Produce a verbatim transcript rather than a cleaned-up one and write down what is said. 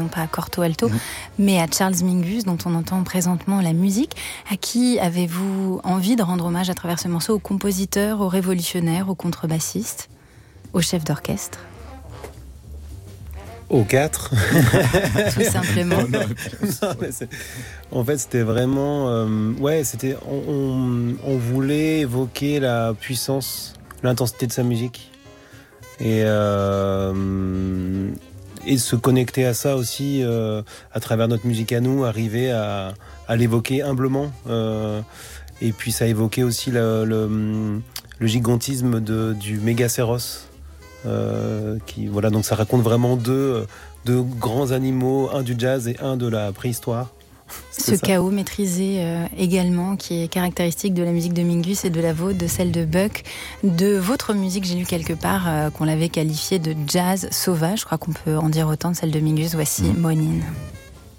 pas à Corto Alto, mmh. mais à Charles Mingus, dont on entend présentement la musique. À qui avez-vous envie de rendre hommage à travers ce morceau? Au compositeur, au révolutionnaire, au contrebassiste, au chef d'orchestre? Aux quatre. Tout simplement. non, mais c'est... En fait, c'était vraiment... Euh, ouais, c'était... On, on, on voulait évoquer la puissance, l'intensité de sa musique. Et, euh, et se connecter à ça aussi euh, à travers notre musique à nous, arriver à, à l'évoquer humblement. Euh, et puis ça évoquait aussi le, le, le gigantisme de, du Mégacéros. Euh, qui, voilà, donc ça raconte vraiment deux, deux grands animaux, un du jazz et un de la préhistoire. Ce ça. chaos maîtrisé euh, également, qui est caractéristique de la musique de Mingus et de la vôtre, de celle de Buck, de votre musique, j'ai lu quelque part euh, qu'on l'avait qualifiée de jazz sauvage. Je crois qu'on peut en dire autant de celle de Mingus. Voici mmh. Monine.